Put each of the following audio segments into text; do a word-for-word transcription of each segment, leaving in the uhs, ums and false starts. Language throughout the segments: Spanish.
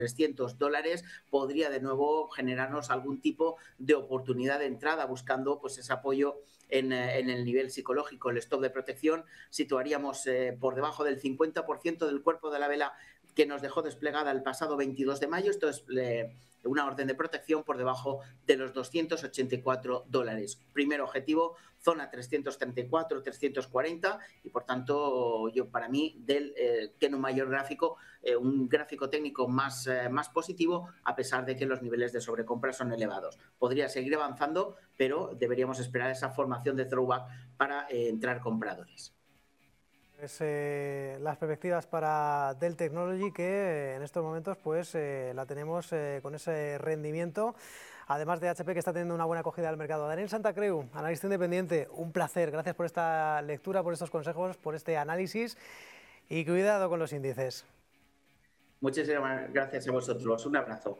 trescientos dólares podría de nuevo generarnos algún tipo de oportunidad de entrada, buscando pues ese apoyo en, en el nivel psicológico. El stop de protección situaríamos eh, por debajo del cincuenta por ciento del cuerpo de la vela que nos dejó desplegada el pasado veintidós de mayo. Esto es eh, una orden de protección por debajo de los doscientos ochenta y cuatro dólares. Primer objetivo, zona trescientos treinta y cuatro, trescientos cuarenta, y por tanto yo para mí del eh, que en un mayor gráfico, eh, un gráfico técnico más, eh, más positivo, a pesar de que los niveles de sobrecompra son elevados. Podría seguir avanzando, pero deberíamos esperar esa formación de throwback para eh, entrar compradores. Pues, eh, las perspectivas para Dell Technology, que eh, en estos momentos pues eh, la tenemos eh, con ese rendimiento, además de H P, que está teniendo una buena acogida del mercado. Daniel Santacreu, analista independiente, un placer, gracias por esta lectura, por estos consejos, por este análisis, y cuidado con los índices. Muchísimas gracias a vosotros, un abrazo.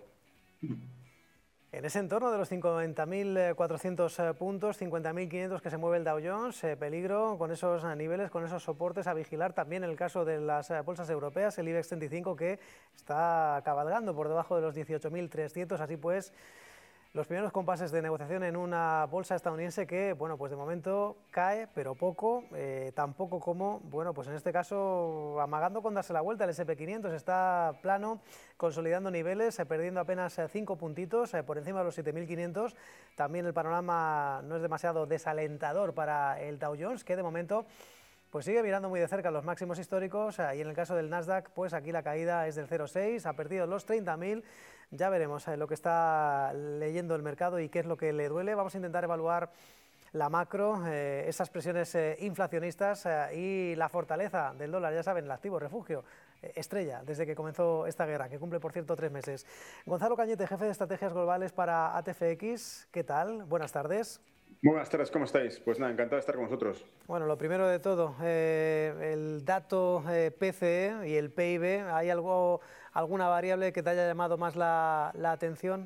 En ese entorno de los cincuenta mil cuatrocientos puntos, cincuenta mil quinientos que se mueve el Dow Jones, eh, peligro con esos niveles, con esos soportes a vigilar. También en el caso de las eh, bolsas europeas, el IBEX treinta y cinco, que está cabalgando por debajo de los dieciocho mil trescientos. Así pues, los primeros compases de negociación en una bolsa estadounidense que, bueno, pues de momento cae, pero poco, eh, tan poco como, bueno, pues en este caso amagando con darse la vuelta. El ese and pe quinientos está plano, consolidando niveles, eh, perdiendo apenas cinco puntitos eh, por encima de los siete mil quinientos. También el panorama no es demasiado desalentador para el Dow Jones, que de momento pues sigue mirando muy de cerca los máximos históricos, y en el caso del Nasdaq, pues aquí la caída es del cero coma seis, ha perdido los treinta mil. Ya veremos lo que está leyendo el mercado y qué es lo que le duele. Vamos a intentar evaluar la macro, eh, esas presiones eh, inflacionistas eh, y la fortaleza del dólar. Ya saben, el activo refugio, eh, estrella, desde que comenzó esta guerra, que cumple, por cierto, tres meses. Gonzalo Cañete, jefe de estrategias globales para A T F X. ¿Qué tal? Buenas tardes. Muy buenas tardes, ¿cómo estáis? Pues nada, encantado de estar con vosotros. Bueno, lo primero de todo, eh, el dato eh, P C E y el P I B, ¿hay algo, alguna variable que te haya llamado más la, la atención?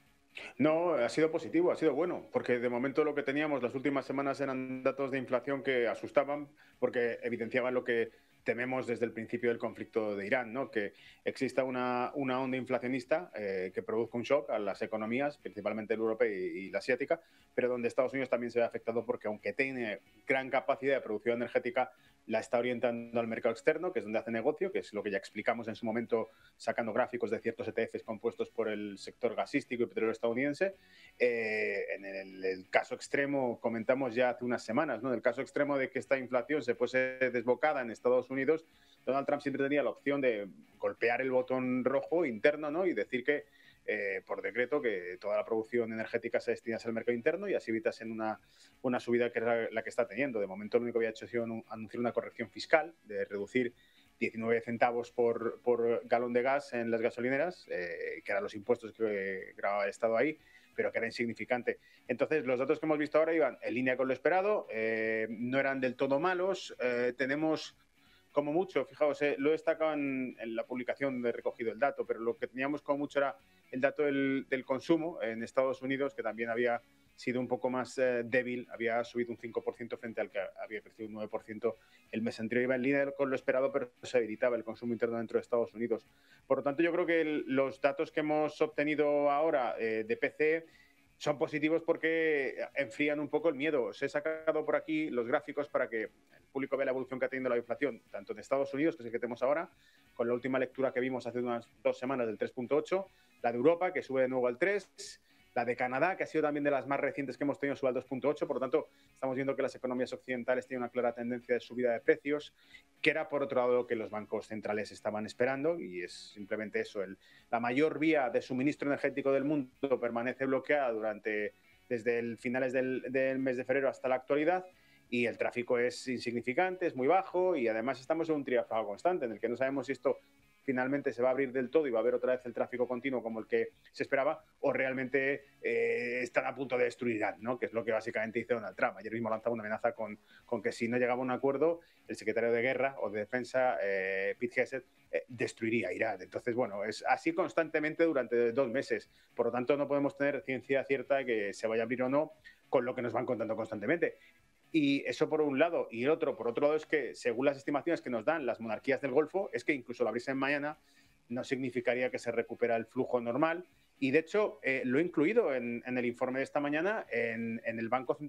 No, ha sido positivo, ha sido bueno, porque de momento lo que teníamos las últimas semanas eran datos de inflación que asustaban, porque evidenciaban lo que tememos desde el principio del conflicto de Irán, ¿no? Que exista una, una onda inflacionista eh, que produzca un shock a las economías, principalmente la europea y, y la asiática, pero donde Estados Unidos también se ve afectado porque aunque tiene gran capacidad de producción energética, la está orientando al mercado externo, que es donde hace negocio, que es lo que ya explicamos en su momento sacando gráficos de ciertos E T Fs compuestos por el sector gasístico y petrolero estadounidense. Eh, en el, el caso extremo, comentamos ya hace unas semanas, ¿no? En el caso extremo de que esta inflación se fuese desbocada en Estados Unidos, Donald Trump siempre tenía la opción de golpear el botón rojo interno, ¿no? Y decir que Eh, por decreto que toda la producción energética se destinase al mercado interno y así evitasen una, una subida que es la, la que está teniendo. De momento lo único que había hecho ha sido anunciar una corrección fiscal de reducir diecinueve centavos por, por galón de gas en las gasolineras, eh, que eran los impuestos que grababa el Estado ahí, pero que era insignificante. Entonces, los datos que hemos visto ahora iban en línea con lo esperado, eh, no eran del todo malos. Eh, tenemos como mucho, fijaos, eh, lo he destacado en, en la publicación de recogido el dato, pero lo que teníamos como mucho era el dato del, del consumo en Estados Unidos, que también había sido un poco más eh, débil, había subido un cinco por ciento frente al que había crecido un nueve por ciento el mes anterior. Iba en línea con lo esperado, pero se debilitaba el consumo interno dentro de Estados Unidos. Por lo tanto, yo creo que el, los datos que hemos obtenido ahora eh, de P C E son positivos porque enfrían un poco el miedo. Os he sacado por aquí los gráficos para que el público vea la evolución que ha tenido la inflación, tanto en Estados Unidos, que es el que tenemos ahora, con la última lectura que vimos hace unas dos semanas del tres punto ocho, la de Europa, que sube de nuevo al tres, la de Canadá, que ha sido también de las más recientes que hemos tenido, sube al dos punto ocho. Por lo tanto, estamos viendo que las economías occidentales tienen una clara tendencia de subida de precios, que era, por otro lado, lo que los bancos centrales estaban esperando, y es simplemente eso. El, la mayor vía de suministro energético del mundo permanece bloqueada durante, desde el finales del, del mes de febrero hasta la actualidad, y el tráfico es insignificante, es muy bajo, y además estamos en un triáfago constante en el que no sabemos si esto finalmente se va a abrir del todo y va a haber otra vez el tráfico continuo como el que se esperaba, o realmente eh, están a punto de destruir Irán, ¿no? Que es lo que básicamente dice Donald Trump. Ayer mismo lanzaba una amenaza con, con que si no llegaba a un acuerdo, el secretario de Guerra o de Defensa, eh, Pete Hegseth, eh, destruiría Irán. Entonces, bueno, es así constantemente durante dos meses. Por lo tanto, no podemos tener ciencia cierta de que se vaya a abrir o no con lo que nos van contando constantemente. Y eso por un lado. Y el otro, por otro lado, es que según las estimaciones que nos dan las monarquías del Golfo, es que incluso lo abriesen mañana, no significaría que se recupera el flujo normal. Y de hecho, eh, lo he incluido en, en el informe de esta mañana. En, en el Banco Central